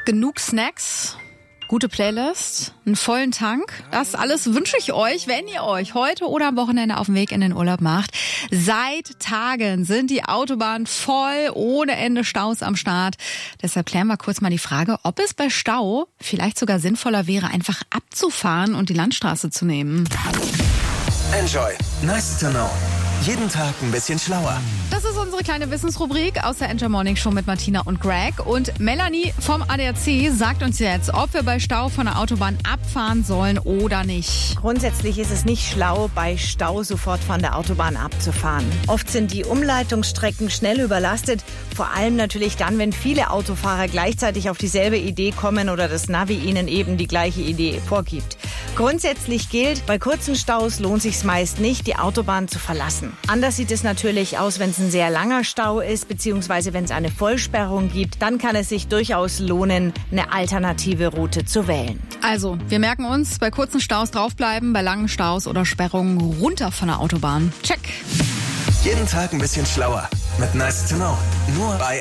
Genug Snacks, gute Playlist, einen vollen Tank. Das alles wünsche ich euch, wenn ihr euch heute oder am Wochenende auf dem Weg in den Urlaub macht. Seit Tagen sind die Autobahnen voll, ohne Ende Staus am Start. Deshalb klären wir kurz mal die Frage, ob es bei Stau vielleicht sogar sinnvoller wäre, einfach abzufahren und die Landstraße zu nehmen. Enjoy. Nice to know. Jeden Tag ein bisschen schlauer. Das ist unsere kleine Wissensrubrik aus der Enjoy Morning Show mit Martina und Greg. Und Melanie vom ADAC sagt uns jetzt, ob wir bei Stau von der Autobahn abfahren sollen oder nicht. Grundsätzlich ist es nicht schlau, bei Stau sofort von der Autobahn abzufahren. Oft sind die Umleitungsstrecken schnell überlastet, vor allem natürlich dann, wenn viele Autofahrer gleichzeitig auf dieselbe Idee kommen oder das Navi ihnen eben die gleiche Idee vorgibt. Grundsätzlich gilt, bei kurzen Staus lohnt es sich meist nicht, die Autobahn zu verlassen. Anders sieht es natürlich aus, wenn es ein sehr langer Stau ist, beziehungsweise wenn es eine Vollsperrung gibt, dann kann es sich durchaus lohnen, eine alternative Route zu wählen. Also, wir merken uns, bei kurzen Staus draufbleiben, bei langen Staus oder Sperrungen runter von der Autobahn. Check. Jeden Tag ein bisschen schlauer. Mit Nice to know. Nur bei